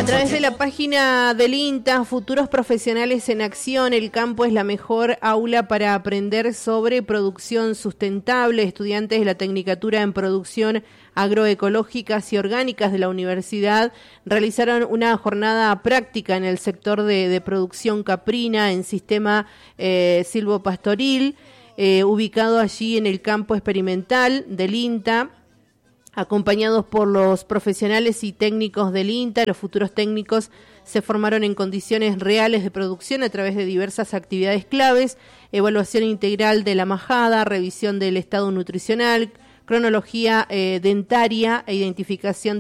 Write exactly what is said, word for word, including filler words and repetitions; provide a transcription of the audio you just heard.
través de la página del INTA, Futuros Profesionales en Acción, el campo es la mejor aula para aprender sobre producción sustentable. Estudiantes de la Tecnicatura en Producción Agroecológicas y Orgánicas de la Universidad realizaron una jornada práctica en el sector de, de producción caprina en sistema eh, silvopastoril, eh, ubicado allí en el campo experimental del INTA. Acompañados por los profesionales y técnicos del INTA, los futuros técnicos se formaron en condiciones reales de producción a través de diversas actividades claves: evaluación integral de la majada, revisión del estado nutricional, cronología eh, dentaria e identificación de